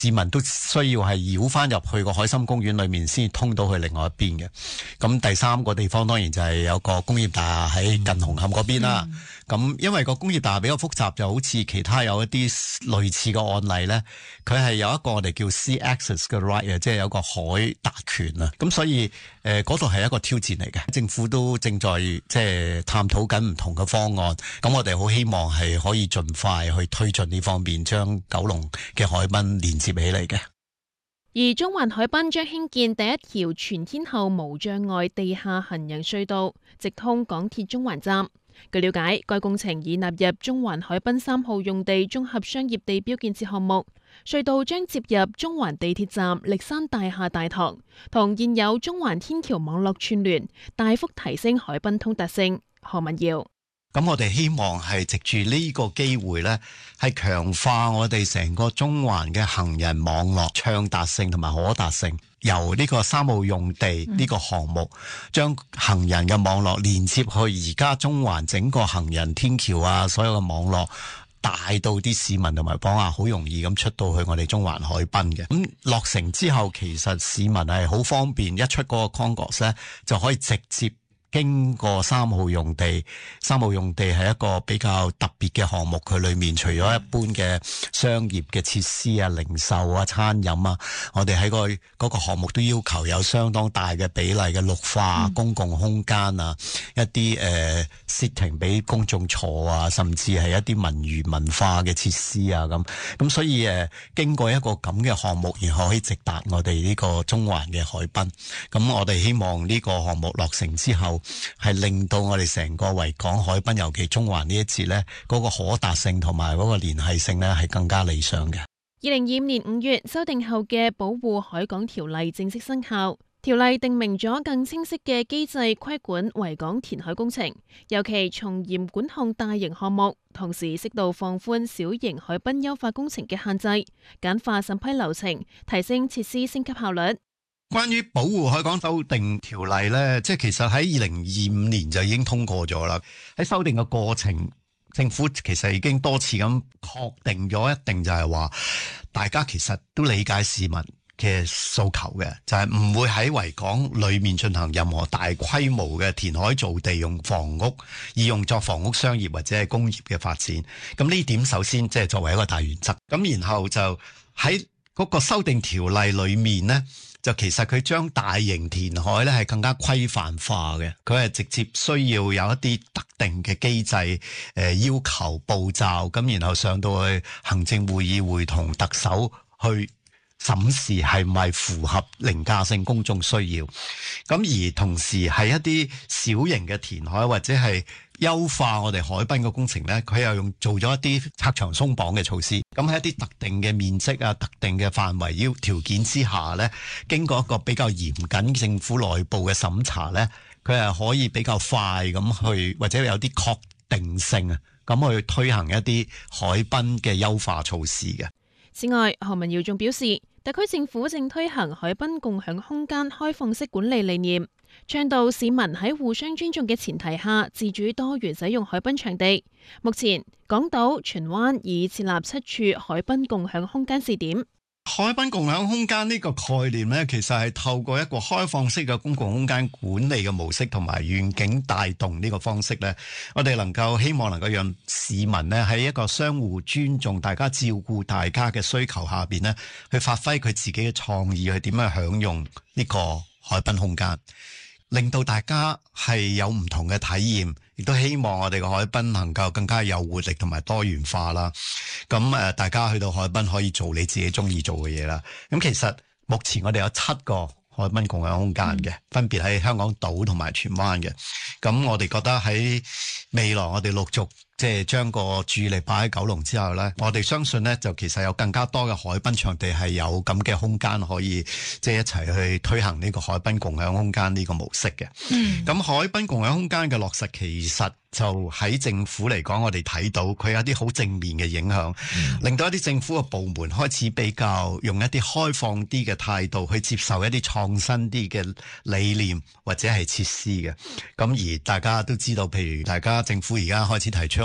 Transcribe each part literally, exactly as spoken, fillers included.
市民都需要係繞翻入去個海心公園裏面先通到去另外一邊嘅。咁第三個地方當然就係有個工業大廈喺近紅磡嗰邊啦。咁、嗯、因為個工業大廈比較複雜，就好似其他有一啲類似嘅案例呢，佢係有一個我哋叫 sea access 嘅 right 啊，即係有個海達權啊。咁所以誒嗰度係一個挑戰嚟嘅，政府都正在即係探討緊唔同嘅方案。咁我哋好希望係可以盡快去推進呢方面，將九龍嘅海濱連接起嚟嘅。 而中環海濱將興建第一條全天候無障礙地下行人隧道，直通港鐵中環站。據了解，該工程已納入中環海濱三號用地綜合商業地標建設項目。隧道將接入中環地鐵站歷山大廈大堂，同現有中環天橋網絡串聯，大幅提升海濱通達性。何文耀。 咁我哋希望係藉住呢個機會呢，係強化我哋成個中環嘅行人網絡暢達性同埋可達性。由呢個三號用地呢個項目，將行人嘅網絡連接去而家中環整個行人天橋啊，所有嘅網絡帶到啲市民同埋幫下，好容易咁出到去我哋中環海濱嘅。咁落成之後，其實市民係好方便，一出嗰個 concourse 咧，就可以直接經過三號用地。三號用地係一個比較特別嘅項目，佢裏面除咗一般嘅商業嘅設施啊、零售啊、餐飲啊，我哋喺個嗰個項目都要求有相當大嘅比例嘅綠化、嗯、公共空間啊，一啲誒、呃、sitting 俾公眾坐啊，甚至係一啲文娛文化嘅設施啊，咁咁所以誒、呃、經過一個咁嘅項目，然後可以直達我哋呢個中環嘅海濱。咁我哋希望呢個項目落成之後，係令到我哋成個維港海濱，尤其中環呢一節呢，嗰個可達性同埋嗰個聯繫性呢，係更加理想嘅。 二零二五年五月修訂後嘅保護海港條例正式生效，條例定明咗更清晰嘅機制規管維港填海工程，尤其從嚴管控大型項目，同時適度放寬小型海濱優化工程嘅限制，簡化審批流程，提升設施升級效率。 關於保護海港修訂條例呢，即係其實喺二零二五年就已經通過咗啦。喺修訂嘅過程，政府其實已經多次咁確定咗，一定就係話大家其實都理解市民嘅訴求嘅，就係唔會喺維港裏面進行任何大規模嘅填海造地用房屋，以用作房屋商業或者係工業嘅發展。咁呢點首先即係作為一個大原則。咁然後就喺嗰個修訂條例裏面呢，就其實佢將大型填海咧係更加規範化嘅，佢係直接需要有一啲特定嘅機制，誒、呃、要求步驟，咁然後上到去行政會議會同特首去審視係咪符合凌駕性公眾需要。咁而同時係一啲小型嘅填海或者係優化我哋海濱嘅工程咧，佢又用做咗一啲拆牆鬆綁嘅措施。咁喺一啲特定嘅面積啊、特定嘅範圍要條件之下咧，經過一個比較嚴謹政府內部嘅審查咧，佢係可以比較快咁去，或者有啲確定性啊，咁去推行一啲海濱嘅優化措施嘅。 此外，何文耀仲表示，特區政府正推行海濱共享空間開放式管理理念，倡導市民喺互相尊重嘅前提下，自主多元使用海濱場地。目前，港島、荃灣已設立七處海濱共享空間試點。 海濱共享空間呢個概念呢，其實係透過一個開放式嘅公共空間管理嘅模式同埋願景帶動呢個方式呢，我哋能夠希望能夠讓市民呢喺一個相互尊重、大家照顧大家嘅需求下邊呢，去發揮佢自己嘅創意，去點樣享用呢個海濱空間，令到大家係有唔同嘅體驗，亦都希望我哋嘅海濱能夠更加有活力同埋多元化啦。咁誒，大家去到海濱可以做你自己中意做嘅嘢啦。咁其實目前我哋有七個海濱共享空間嘅，分別喺香港島同埋荃灣嘅。咁我哋覺得喺未來我哋陸續即係將個注意力擺喺九龍之後呢，我哋相信呢，就其實有更加多嘅海濱場地係有咁嘅空間可以即係一齊去推行呢個海濱共享空間呢個模式嘅。咁、嗯、海濱共享空間嘅落實，其實就喺政府嚟講，我哋睇到佢有啲好正面嘅影響，嗯、令到一啲政府嘅部門開始比較用一啲開放啲嘅態度去接受一啲創新啲嘅理念或者係設施嘅。咁而大家都知道，譬如大家政府而家開始提出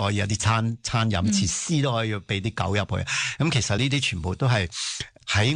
可以有啲餐餐飲設施都可以俾啲狗入去。咁其實呢啲全部都係喺